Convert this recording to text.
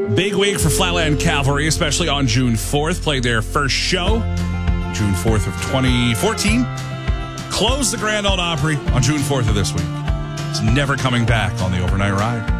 Big week for Flatland Cavalry, especially on June 4th. Played their first show, June 4th of 2014. Closed the Grand Ole Opry on June 4th of this week. It's never coming back on the overnight ride.